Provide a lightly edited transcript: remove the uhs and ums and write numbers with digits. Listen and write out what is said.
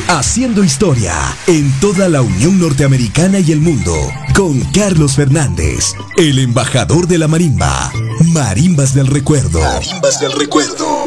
Haciendo historia en toda la Unión Norteamericana y el mundo, con Carlos Fernández, el embajador de la marimba. Marimbas del recuerdo. Marimbas del recuerdo.